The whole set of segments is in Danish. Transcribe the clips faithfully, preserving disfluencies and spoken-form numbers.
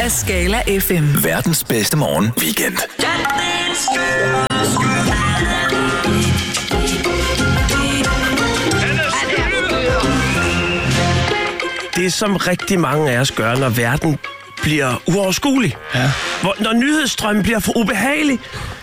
af Scala F M. Verdens bedste morgen weekend. Det, som rigtig mange af os gør, når verden bliver uoverskuelig. Ja. Hvor, når nyhedsstrømmen bliver for ubehagelig,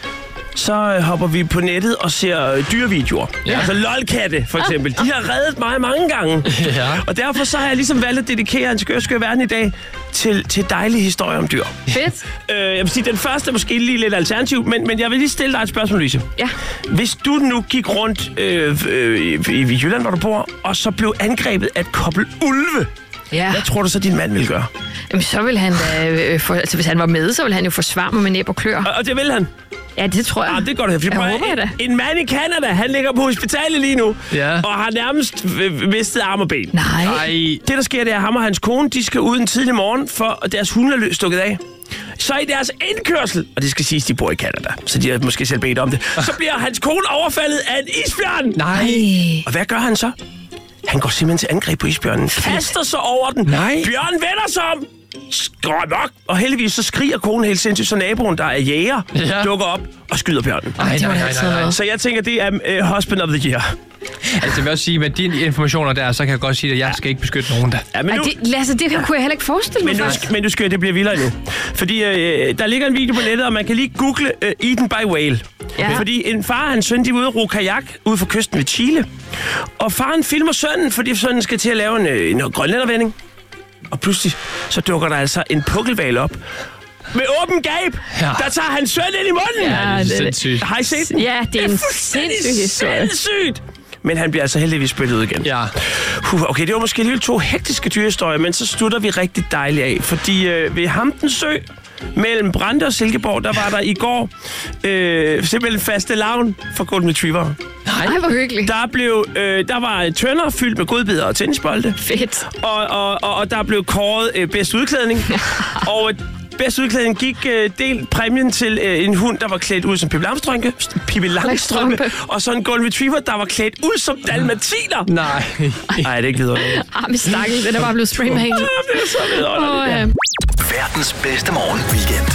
så øh, hopper vi på nettet og ser øh, dyrevideoer. Ja. Altså lolkatte, for eksempel. De har reddet mig mange gange. Ja. Og derfor så har jeg ligesom valgt at dedikere en skør, skør verden i dag til, til dejlige historier om dyr. Fedt. Øh, jeg vil sige, den første er måske lige lidt alternativ, men, men jeg vil lige stille dig et spørgsmål, Louise. Ja. Hvis du nu gik rundt øh, øh, i, i Jylland, hvor du bor, og så blev angrebet af et kobbel ulve, Ja. hvad tror du så, din mand ville gøre? Jamen, så vil han da... Øh, for, altså, hvis han var med, så ville han jo forsvare mig med næb og klør. Og, og det vil han. Ja, det tror jeg. Ja, det går det. Jeg håber jeg da. En, en mand i Canada, han ligger på hospitalet lige nu, Ja. og har nærmest øh, mistet arm og ben. Nej. Ej. Det, der sker, det er, at ham og hans kone, de skal ud en tidlig morgen, for deres hunde er løs stukket af. Så i deres indkørsel, og det skal siges, de bor i Canada, så de har måske selv bedt om det, så bliver hans kone overfaldet af en isbjørn. Nej. Og hvad gør han så? Han går simpelthen til angreb på isbjørnen, kaster sig over den. Nej. Bjørnen vender sig om, skråt nok, og heldigvis så skriger konen helt sindssygt, så naboen, der er jæger, Ja. dukker op og skyder bjørnen. Nej, nej, nej, nej, nej. Så jeg tænker, det er uh, husband of the year. Altså, jeg vil også sige, med dine informationer der, så kan jeg godt sige, at jeg skal ikke beskytte nogen der. Ja, men Ej, nu, det, Lasse, det kunne jeg heller ikke forestille mig. men, nu, faktisk. men du skal, det bliver vildere nu. Fordi øh, der ligger en video på nettet, og man kan lige google øh, Eaten by Whale. Ja. Fordi en far og hans søn, de er ude at ro kajak ude for kysten ved Chile. Og faren filmer sønnen, fordi sønnen skal til at lave en, øh, en grønlændervending. Og pludselig så dukker der altså en pukkelhval op. Med åben gab, Ja. der tager hans søn ind i munden. Ja, Det er det- sindssygt. Har I set den? Ja, det er en fuldstændig sindssyg historie. sindssygt. Men han bliver altså heldigvis spillet ud igen. Ja. Puh, okay, det var måske lige to hektiske dyrehistorier, men så slutter vi rigtig dejligt af. Fordi øh, ved Hampen Sø, mellem Brande og Silkeborg, der var der i går øh, simpelthen faste lavn for Golden Retriever. Ej, hvor hyggeligt. Der, blev, øh, der var tønder fyldt med godbidder og tennisbolde, Fedt. og, og, og, og der blev kåret øh, bedst udklædning. og øh, bedst udklædning gik øh, delt præmien til øh, en hund, der var klædt ud som Pippi Langstrømpe, Pippi Langstrømpe, og så en Golden Retriever, der var klædt ud som dalmatiner. Nej. Nej, det er ikke videre. Ah, med stakkel, den er bare blevet spraymalet. Det er så videre. Åh, ja. Verdens bedste morgen weekend.